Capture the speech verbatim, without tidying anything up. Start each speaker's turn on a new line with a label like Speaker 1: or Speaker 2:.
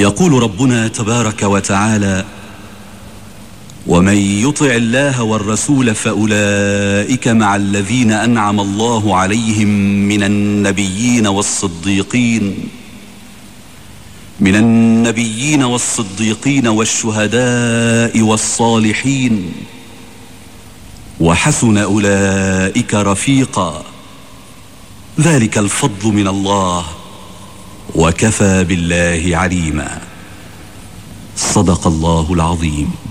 Speaker 1: يقول ربنا تبارك وتعالى: ومن يطع الله والرسول فأولئك مع الذين أنعم الله عليهم من النبيين والصديقين من النبيين والصديقين والشهداء والصالحين وحسن أولئك رفيقا. ذلك الفضل من الله وكفى بالله عليما. صدق الله العظيم.